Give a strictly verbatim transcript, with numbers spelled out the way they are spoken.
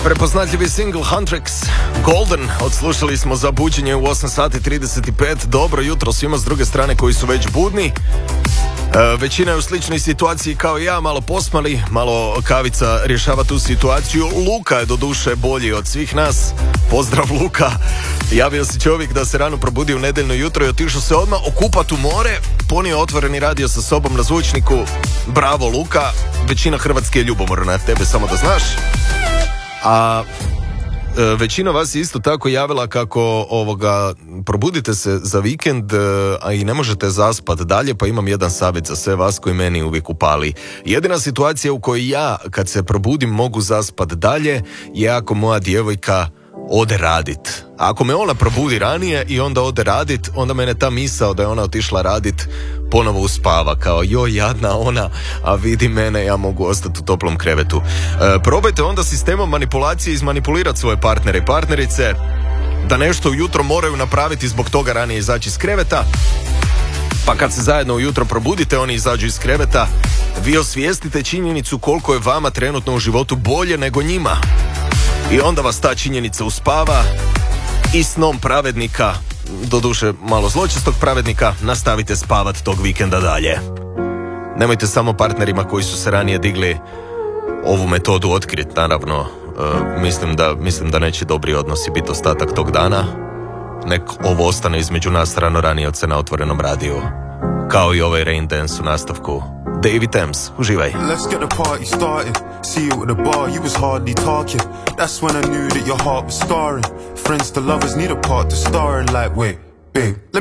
Prepoznatljivi single Huntrix Golden odslušali smo za buđenje u osam sati trideset pet. Dobro jutro svima s druge strane koji su već budni. E, većina je u sličnoj situaciji kao i ja, malo posmali, malo kavica rješava tu situaciju. Luka je doduše bolji od svih nas. Pozdrav Luka. Javio se čovjek da se rano probudi u nedjeljno jutro i otišao se odmah okupat u more. Ponio otvoreni radio sa sobom na zvučniku. Bravo Luka. Većina Hrvatske je ljubomorna, tebe samo da znaš. A e, većina vas je isto tako javila kako ovoga probudite se za vikend, e, a i ne možete zaspat dalje, pa imam jedan savjet za sve vas koji meni uvijek upali. Jedina situacija u kojoj ja kad se probudim mogu zaspat dalje je ako moja djevojka ode radit. Ako me ona probudi ranije i onda ode radit, onda mene ta misao da je ona otišla radit ponovo uspava, kao joj jadna ona, a vidi mene, ja mogu ostati u toplom krevetu. E, probajte onda sistemom manipulacije izmanipulirati svoje partnere i partnerice da nešto ujutro moraju napraviti, zbog toga ranije izaći iz kreveta, pa kad se zajedno ujutro probudite, oni izađu iz kreveta, vi osvijestite činjenicu koliko je vama trenutno u životu bolje nego njima. I onda vas ta činjenica uspava i snom pravednika, doduše malo zločestog pravednika, nastavite spavat tog vikenda dalje. Nemojte samo partnerima koji su se ranije digli ovu metodu otkriti, naravno. E, mislim, da, mislim da neće dobri odnosi biti ostatak tog dana. Nek ovo ostane između nas rano ranijevce na otvorenom radiju. Kao i ovaj Rain Dance u nastavku. David Thames, uživaj. Let's get the party started. See you at the bar, you was hardly talking. That's when I knew that your heart was scarring. Friends to lovers need a part to star in, like, wait, babe.